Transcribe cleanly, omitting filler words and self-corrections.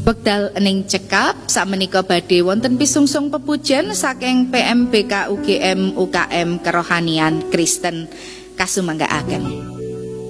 Wekdal ning cekap sakmenika badhe wonten pisungsung pepujen saking PMBK UGM UKM Kerohanian Kristen kasumanggaaken.